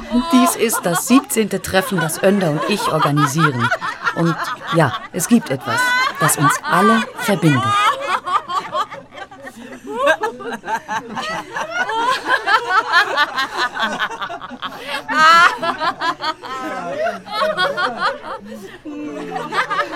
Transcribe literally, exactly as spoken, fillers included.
Dies ist das siebzehnte Treffen, das Önder und ich organisieren. Und ja, es gibt etwas, das uns alle verbindet.